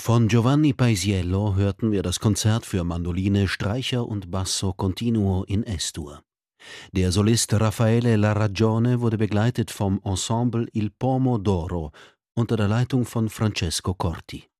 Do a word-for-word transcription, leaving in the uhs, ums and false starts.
Von Giovanni Paisiello hörten wir das Konzert für Mandoline, Streicher und Basso continuo in Es-Dur. Der Solist Raffaele Larragione wurde begleitet vom Ensemble Il Pomo d'Oro unter der Leitung von Francesco Corti.